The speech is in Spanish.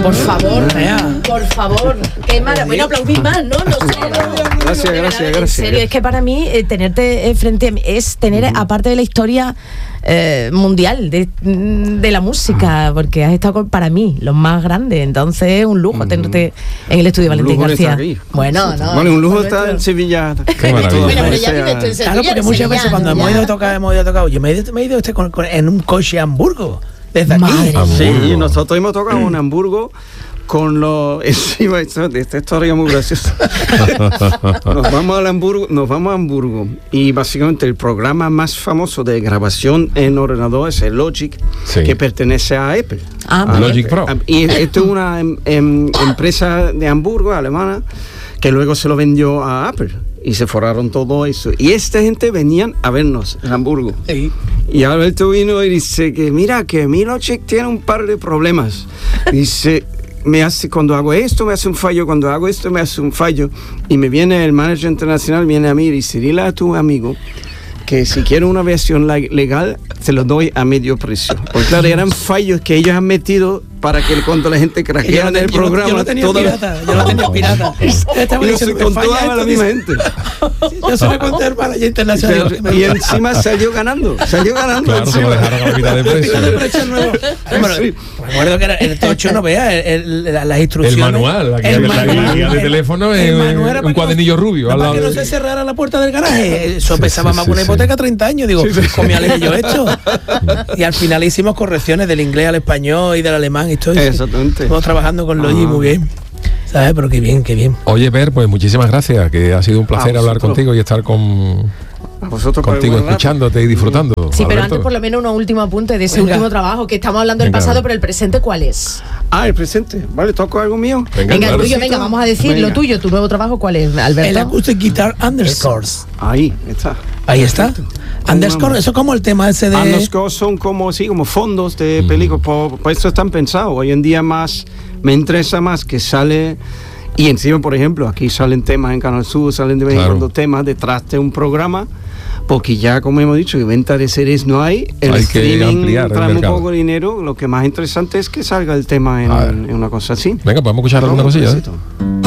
Por favor. Qué maravilla. Bueno, aplaudís más, ¿no? Gracias. En serio, es que para mí tenerte frente a mí es tener, aparte de la historia mundial de la música, porque has estado para mí los más grandes, entonces es un lujo tenerte en el estudio Valentín García. Bueno, un lujo estar en Sevilla. Qué maravilla. Bueno, pero ya vives tú en Sevilla. Claro, porque muchas veces cuando hemos ido a tocar, yo me he ido en un coche a Hamburgo, desde aquí. Sí, nosotros hemos tocado en Hamburgo con los... Encima, esta historia es muy graciosa. Nos vamos a Hamburgo y básicamente el programa más famoso de grabación en ordenador es el Logic, que pertenece a Apple. Logic Pro. Y esto es una empresa de Hamburgo, alemana, que luego se lo vendió a Apple. Y se forraron todo eso. Y esta gente venían a vernos en Hamburgo. Sí. Y Alberto vino y dice que mira, que mi Logic tiene un par de problemas. Dice... cuando hago esto me hace un fallo, cuando hago esto me hace un fallo, y me viene el manager internacional, viene a mí y dice, dile a tu amigo que si quiere una versión legal se lo doy a medio precio, porque claro, eran fallos que ellos han metido para que cuando la gente craquea en el programa yo lo tenía pirata. Y se contaba la misma gente. Yo se lo conté al manager internacional. Y encima salió ganando. Claro, se lo dejaron a la mitad de precio. Recuerdo que el tocho no vea las instrucciones. El manual, la guía de teléfono es un cuadernillo rubio. Para que no se cerrara la puerta del garaje. Eso pesaba más que una hipoteca 30 años. Digo, ¿cómo me alegué yo esto? Y al final hicimos correcciones del inglés al español y del alemán. Exactamente. Estamos trabajando con Logi muy bien. ¿Sabes? Pero qué bien. Oye, Per, pues muchísimas gracias, que ha sido un placer hablar contigo y estar contigo, escuchándote y disfrutando. Sí, Alberto. Pero antes por lo menos unos últimos apuntes de ese último trabajo, que estamos hablando del pasado, pero el presente, ¿cuál es? El presente. Vale, ¿toco algo mío? Venga, el tuyo, vamos a decir lo tuyo, tu nuevo trabajo, ¿cuál es, Alberto? El Acoustic Guitar Underscores. Ahí está. Underscore, eso como el tema ese de... Underscore son como fondos de películas, por eso están pensados. Hoy en día me interesa más que sale, y encima, por ejemplo, aquí salen temas en Canal Sur, salen de vez en cuando temas detrás de un programa, porque ya, como hemos dicho, que venta de series no hay, el streaming trae un poco de dinero, lo que más interesante es que salga el tema en una cosa así. Venga, podemos escuchar alguna cosilla.